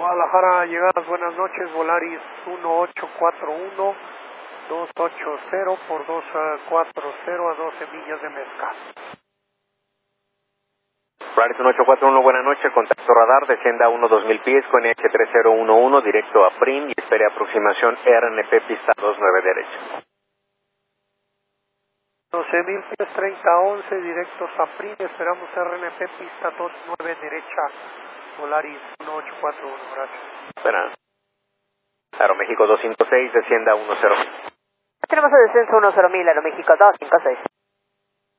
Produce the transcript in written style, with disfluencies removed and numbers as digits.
Guadalajara, llegadas, buenas noches, Volaris 1841-280 por 240 a 12 millas de mezcal. Volaris 1841, buenas noches, contacto radar, descienda a 1-2000 pies con NH3011, directo a PRIM y espere aproximación RNP pista 29 derecha. 12.000 pies 3011, directos a PRIM, esperamos RNP pista 29 derecha, Volaris 1841, gracias. Buenas. Aeroméxico 256, descienda a 10. Tenemos el descenso 10.000, Aeroméxico 256.